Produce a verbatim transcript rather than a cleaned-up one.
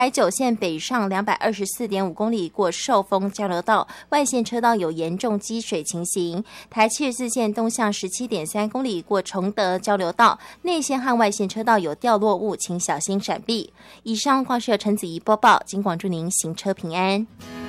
台九线北上两百二十四点五公里过寿丰交流道，外线车道有严重积水情形。台七十四线东向十七点三公里过崇德交流道，内线和外线车道有掉落物，请小心闪避。以上话是由陈子怡播报，警广祝您行车平安。